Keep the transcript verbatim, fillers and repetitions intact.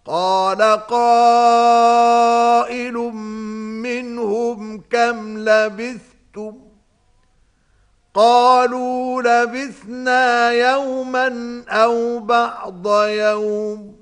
قال قائل منهم كم لبثتم قالوا لبثنا يوما أو بعض يوم